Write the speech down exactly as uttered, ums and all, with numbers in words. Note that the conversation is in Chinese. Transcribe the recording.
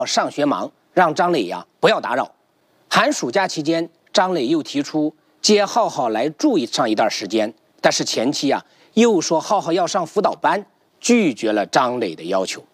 上学忙，让张磊呀不要打扰。寒暑假期间，张磊又提出接浩浩来住上一段时间，但是前妻啊又说浩浩要上辅导班，拒绝了张磊的要求。